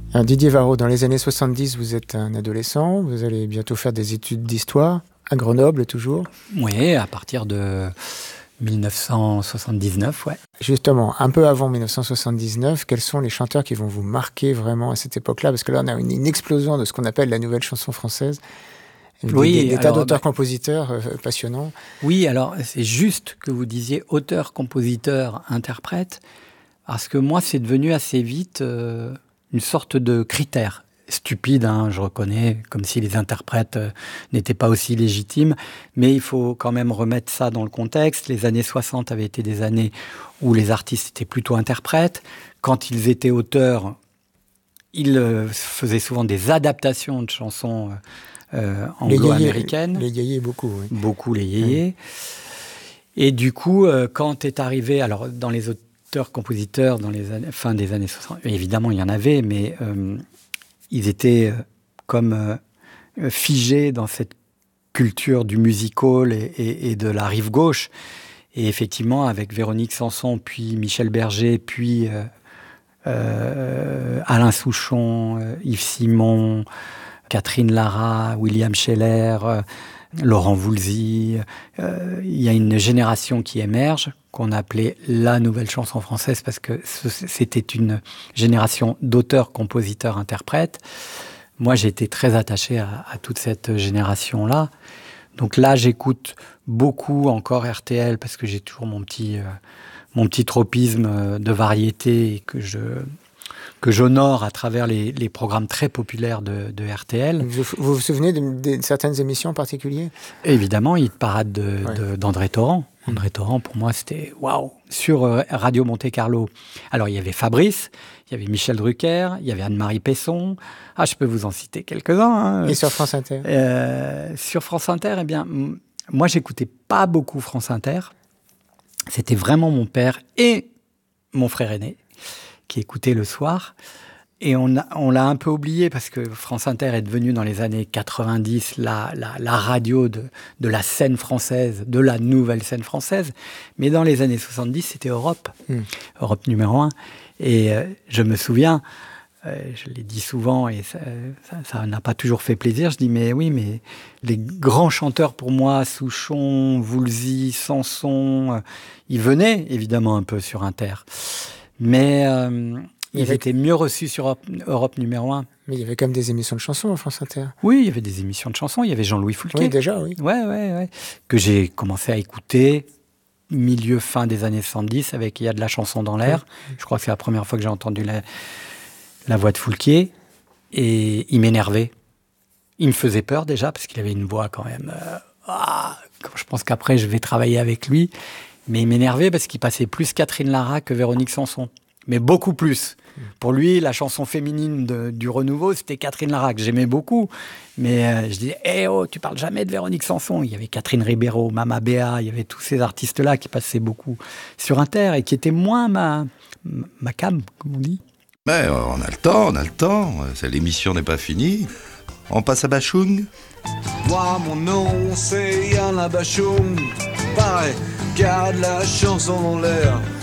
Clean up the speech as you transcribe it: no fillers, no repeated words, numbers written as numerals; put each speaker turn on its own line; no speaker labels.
Alors, Didier Varro, dans les années 70, vous êtes un adolescent, vous allez bientôt faire des études d'histoire, à Grenoble toujours.
Oui, à partir de 1979, ouais.
Justement, un peu avant 1979, quels sont les chanteurs qui vont vous marquer vraiment à cette époque-là? Parce que là, on a une explosion de ce qu'on appelle la nouvelle chanson française. Des tas d'auteurs-compositeurs passionnants.
Oui, alors c'est juste que vous disiez auteur, compositeur, interprète, parce que moi, c'est devenu assez vite une sorte de critère. Stupide, hein, je reconnais, comme si les interprètes n'étaient pas aussi légitimes, mais il faut quand même remettre ça dans le contexte. Les années 60 avaient été des années où les artistes étaient plutôt interprètes. Quand ils étaient auteurs, ils faisaient souvent des adaptations de chansons anglo-américaines.
Les yéyés, beaucoup, oui.
Beaucoup les yéyés. Oui. Et du coup, quand est arrivé, alors dans les auteurs-compositeurs, dans les fin des années 60, évidemment il y en avait, mais ils étaient comme figés dans cette culture du music-hall et de la rive gauche. Et effectivement, avec Véronique Sanson, puis Michel Berger, puis Alain Souchon, Yves Simon, Catherine Lara, William Scheller, Laurent Voulzy. Il y a une génération qui émerge, qu'on appelait la nouvelle chanson française, parce que c'était une génération d'auteurs, compositeurs, interprètes. Moi, j'ai été très attaché à toute cette génération-là. Donc là, j'écoute beaucoup encore RTL, parce que j'ai toujours mon petit tropisme de variété que j'honore à travers les programmes très populaires de RTL.
Vous vous souvenez de certaines émissions en particulier?
Évidemment, Hit Parade d'André Torrent. André Torrent, pour moi, c'était waouh. Sur Radio Monte Carlo, alors il y avait Fabrice, il y avait Michel Drucker, il y avait Anne-Marie Pesson. Ah, je peux vous en citer quelques-uns. Hein.
Et sur France Inter?
Sur France Inter, eh bien, moi, j'écoutais pas beaucoup France Inter. C'était vraiment mon père et mon frère aîné qui écoutaient le soir. Et on l'a un peu oublié parce que France Inter est devenue dans les années 90 la radio de la scène française, de la nouvelle scène française. Mais dans les années 70, c'était Europe, Europe numéro 1. Et je me souviens, je l'ai dit souvent et ça n'a pas toujours fait plaisir, je dis mais oui, mais les grands chanteurs pour moi, Souchon, Voulzy, Sanson, ils venaient évidemment un peu sur Inter. Mais ils étaient mieux reçus sur Europe numéro 1.
Mais il y avait quand même des émissions de chansons à France Inter.
Oui, il y avait des émissions de chansons. Il y avait Jean-Louis Foulquier.
Oui, déjà, oui.
Ouais. Que j'ai commencé à écouter fin des années 70 avec Il y a de la chanson dans l'air. Oui. Je crois que c'est la première fois que j'ai entendu la voix de Foulquier. Et il m'énervait. Il me faisait peur déjà parce qu'il avait une voix quand même... je pense qu'après, je vais travailler avec lui. Mais il m'énervait parce qu'il passait plus Catherine Lara que Véronique Sanson. Mais beaucoup plus. Pour lui, la chanson féminine du renouveau, c'était Catherine Lara, que j'aimais beaucoup. Mais je disais, tu parles jamais de Véronique Sanson. Il y avait Catherine Ribeiro, Mama Béa, il y avait tous ces artistes-là qui passaient beaucoup sur Inter et qui étaient moins ma cam, comme on dit.
Mais on a le temps. L'émission n'est pas finie. On passe à Bachung.
Moi, mon nom, c'est Yann Bachung. Pareil, qu'il y a de la chanson dans l'air.